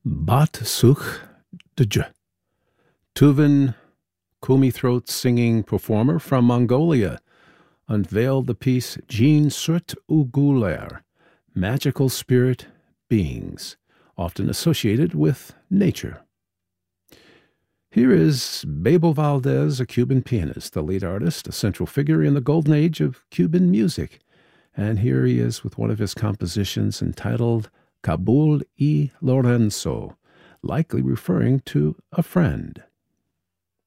Bat Such Dj. Tuvan, Kumi throat singing performer from Mongolia, unveiled the piece Jin Surt Uguler, magical spirit beings, often associated with nature. Here is Bebo Valdez, a Cuban pianist, the lead artist, a central figure in the golden age of Cuban music. And here he is with one of his compositions entitled Kabul y Lorenzo, likely referring to a friend.